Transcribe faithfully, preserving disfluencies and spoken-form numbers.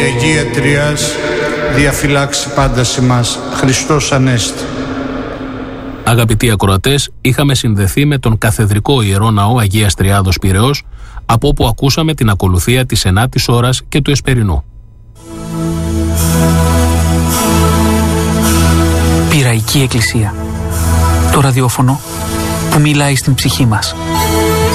Αγία Τριάς, διαφυλάξει πάντα ημάς. Χριστός Ανέστη. Αγαπητοί ακροατές, είχαμε συνδεθεί με τον καθεδρικό Ιερό Ναό Αγίας Τριάδος Πειραιώς, από όπου ακούσαμε την ακολουθία της ενάτης ώρας και του Εσπερινού. Πειραϊκή Εκκλησία. Το ραδιόφωνο που μιλάει στην ψυχή μας.